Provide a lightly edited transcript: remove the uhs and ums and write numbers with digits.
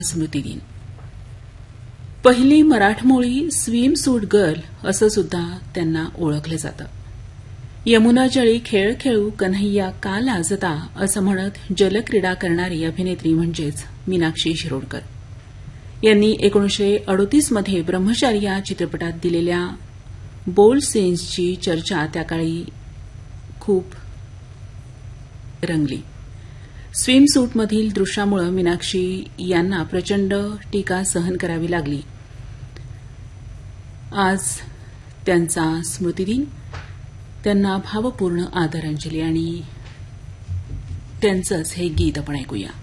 स्मृतिदिन. पहिली मराठमोळी swimsuit girl असं सुद्धा त्यांना ओळखलं जातं. यमुना जळी खेळ खेळू कन्हैया का लाजता असं म्हणत जलक्रीडा करणारी अभिनेत्री म्हणजेच मीनाक्षी शिरोडकर यांनी 1938 मध्ये ब्रह्मचारी या चित्रपटात दिलेल्या बोल्ड सीन्सची चर्चा त्याकाळी खूप रंगली. स्विमसूटमधील दृश्यामुळे मीनाक्षी यांना प्रचंड टीका सहन करावी लागली. आज त्यांचा स्मृतिदिन. त्यांना भावपूर्ण आदरांजली आणि त्यांचंच हे गीत आपण ऐकूया.